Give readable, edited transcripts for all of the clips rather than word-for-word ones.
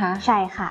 คะใช่ค่ะ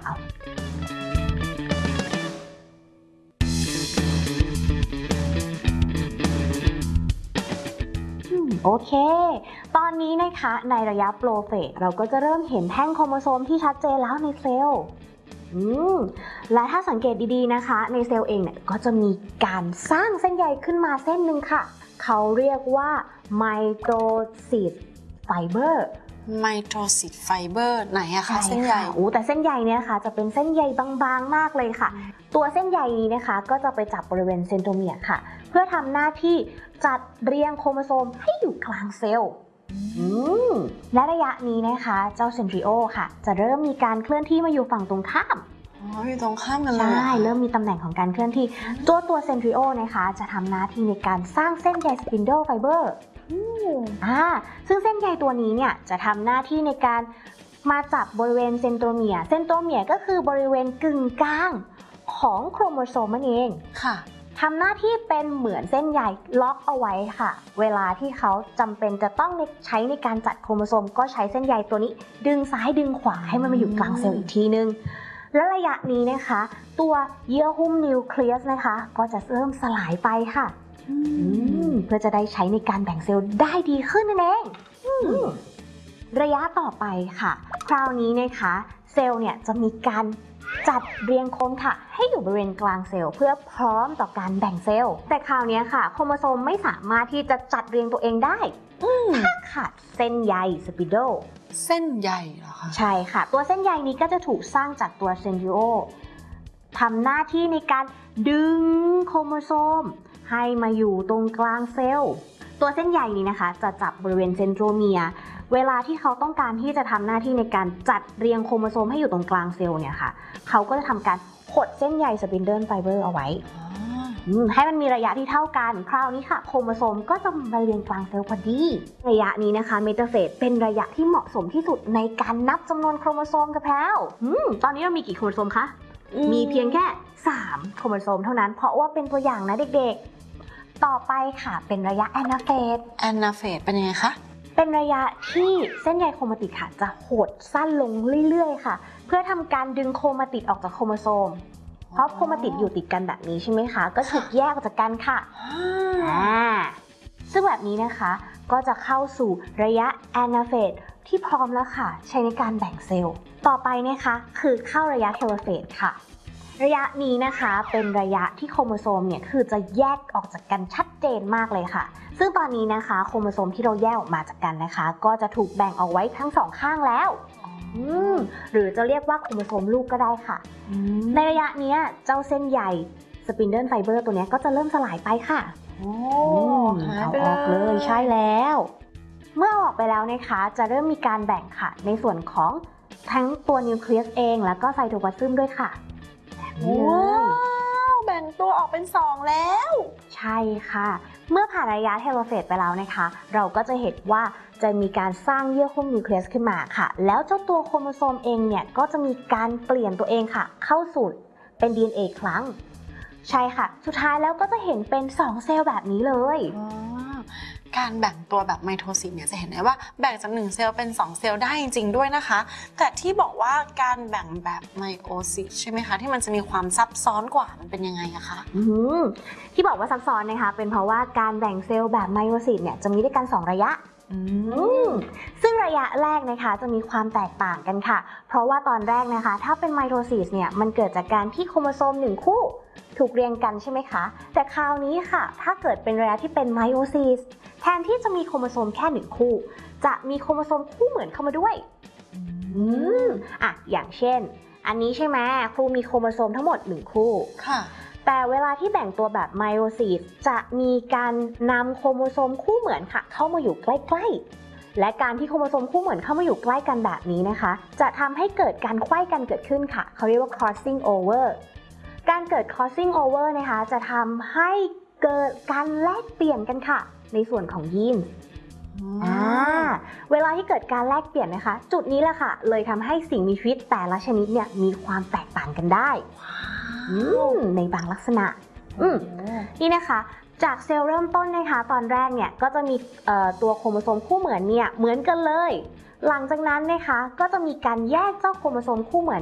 โอเค ตอนนี้นะคะในระยะโปรเฟสเราก็จะเริ่มเห็นแท่งโครโมโซมที่ชัดเจนแล้วในเซลล์และถ้าสังเกตดีๆนะคะในเซลล์เองเนี่ยก็จะมีการสร้างเส้นใยขึ้นมาเส้นหนึ่งค่ะเขาเรียกว่าไมโทซิสไฟเบอร์ไมโทซิสไฟเบอร์ไหนอะคะเส้นใยแต่เส้นใยเนี่ยค่ะจะเป็นเส้นใยบางๆมากเลยค่ะตัวเส้นใยนี้นะคะก็จะไปจับบริเวณเซนโทรเมียร์ค่ะเพื่อทำหน้าที่จัดเรียงโครโมโซมให้อยู่กลางเซลล์และระยะนี้นะคะเจ้าเซนทริโอค่ะจะเริ่มมีการเคลื่อนที่มาอยู่ฝั่งตรงข้ามอยู่ตรงข้ามกันเลยใช่เริ่มมีตำแหน่งของการเคลื่อนที่ตัวเซนทริโอนะคะจะทำหน้าที่ในการสร้างเส้นใยสปินเดิลไฟเบอร์ซึ่งเส้นใยตัวนี้เนี่ยจะทำหน้าที่ในการมาจับบริเวณเซนโทรเมียร์ก็คือบริเวณกึ่งกลางของโครโมโซมนั่นเองค่ะทำหน้าที่เป็นเหมือนเส้นใยล็อกเอาไว้ค่ะเวลาที่เขาจำเป็นจะต้องใช้ในการจัดโครโมโซมก็ใช้เส้นใยตัวนี้ดึงซ้ายดึงขวาให้มันมาอยู่กลางเซลล์อีกทีนึงและระยะนี้นะคะตัวเยื่อหุ้มนิวเคลียสนะคะก็จะเริ่มสลายไปค่ะเพื่อจะได้ใช้ในการแบ่งเซลล์ได้ดีขึ้นนั่นเองระยะต่อไปค่ะคราวนี้นะคะเซลล์เนี่ยจะมีการจัดเรียงโครมค่ะให้อยู่บริเวณกลางเซลล์เพื่อพร้อมต่อการแบ่งเซลล์แต่คราวนี้ค่ะโครโมโซมไม่สามารถที่จะจัดเรียงตัวเองได้ถ้าขาดเส้นใยสปินเดิลเส้นใยเหรอคะใช่ค่ะตัวเส้นใยนี้ก็จะถูกสร้างจากตัวเซนทริโอทำหน้าที่ในการดึงโครโมโซมให้มาอยู่ตรงกลางเซลล์ตัวเส้นใยนี้นะคะจะจับบริเวณเซนโทรเมียร์เวลาที่เขาต้องการที่จะทำหน้าที่ในการจัดเรียงโครโมโซมให้อยู่ตรงกลางเซลล์เนี่ยค่ะเขาก็จะทำการขดเส้นใยสปินเดิลไฟเบอร์เอาไว้ให้มันมีระยะที่เท่ากันคราวนี้ค่ะโครโมโซมก็จะมาเรียงกลางเซลล์พอดีระยะนี้นะคะเมตาเฟสเป็นระยะที่เหมาะสมที่สุดในการนับจำนวนโครโมโซมกับแพลวตอนนี้เรามีกี่โครโมโซมคะมีเพียงแค่3โครโมโซมเท่านั้นเพราะว่าเป็นตัวอย่างนะเด็กๆต่อไปค่ะเป็นระยะแอนาเฟสเป็นยังไงคะเป็นระยะที่เส้นใยโครมาติดค่ะจะหดสั้นลงเรื่อยๆค่ะเพื่อทำการดึงโครมาติดออกจากโครโมโซมเพราะโครมาติดอยู่ติดกันแบบนี้ใช่ไหมคะก็ถูกแยกออกจากกันค่ะซึ่งแบบนี้นะคะก็จะเข้าสู่ระยะแอนาเฟสที่พร้อมแล้วค่ะใช้ในการแบ่งเซลล์ต่อไปนะคะคือเข้าระยะเทโลเฟสค่ะระยะนี้นะคะเป็นระยะที่โครโมโซมเนี่ยคือจะแยกออกจากกันชัดเจนมากเลยค่ะซึ่งตอนนี้นะคะโครโมโซมที่เราแยกออกมาจากกันนะคะก็จะถูกแบ่งออกไว้ทั้ง2ข้างแล้วหรือจะเรียกว่าโครโมโซมลูกก็ได้ค่ะในระยะนี้เจ้าเส้นใยสปินเดิลไฟเบอร์ตัวนี้ก็จะเริ่มสลายไปค่ะเอาออกเลยใช่แล้วเมื่อออกไปแล้วนะคะจะเริ่มมีการแบ่งค่ะในส่วนของทั้งตัวนิวเคลียสเองแล้วก็ไซโตพลาซึมด้วยค่ะว้าวแบ่งตัวออกเป็น2แล้วใช่ค่ะเมื่อผ่านระยะเทโลเฟสไปแล้วนะคะเราก็จะเห็นว่าจะมีการสร้างเยื่อหุ้มนิวเคลียสขึ้นมาค่ะแล้วเจ้าตัวโครโมโซมเองเนี่ยก็จะมีการเปลี่ยนตัวเองค่ะเข้าสู่เป็น DNA อีกครั้งใช่ค่ะสุดท้ายแล้วก็จะเห็นเป็น2เซลล์แบบนี้เลยการแบ่งตัวแบบไมโทซิสเนี่ยจะเห็นได้ว่าแบ่งจาก1เซลล์เป็น2เซลล์ได้จริงๆด้วยนะคะแต่ที่บอกว่าการแบ่งแบบไมโอซิสใช่ไหมคะที่มันจะมีความซับซ้อนกว่ามันเป็นยังไงอะคะที่บอกว่าซับซ้อนนะคะเป็นเพราะว่าการแบ่งเซลล์แบบไมโอซิสเนี่ยจะมีด้วยกัน2ระยะซึ่งระยะแรกนะคะจะมีความแตกต่างกันค่ะเพราะว่าตอนแรกนะคะถ้าเป็นไมโทซิสเนี่ยมันเกิดจากการที่โครโมโซม1คู่ถูกเรียงกันใช่ไหมคะแต่คราวนี้ค่ะถ้าเกิดเป็นระยะที่เป็นไมโอซิสแทนที่จะมีโครโมโซมแค่1คู่จะมีโครโมโซมคู่เหมือนเข้ามาด้วยอย่างเช่นอันนี้ใช่ไหมครูมีโครโมโซมทั้งหมด1คู่ค่ะแต่เวลาที่แบ่งตัวแบบไมโอซิสจะมีการนำโครโมโซมคู่เหมือนค่ะเข้ามาอยู่ใกล้ๆและการที่โครโมโซมคู่เหมือนเข้ามาอยู่ใกล้กันแบบนี้นะคะจะทำให้เกิดการไขว้กันเกิดขึ้นค่ะเขาเรียกว่า crossing over การเกิด crossing over นะคะจะทำให้เกิดการแลกเปลี่ยนกันค่ะในส่วนของยีนเวลาที่เกิดการแลกเปลี่ยนนะคะจุดนี้แหละค่ะเลยทำให้สิ่งมีชีวิตแต่ละชนิดเนี่ยมีความแตกต่างกันได้ในบางลักษณะนี่นะคะจากเซลล์เริ่มต้นนะคะตอนแรกเนี่ยก็จะมีตัวโครโมโซมคู่เหมือนเนี่ยเหมือนกันเลยหลังจากนั้นนะคะก็จะมีการแยกเจ้าโครโมโซมคู่เหมือน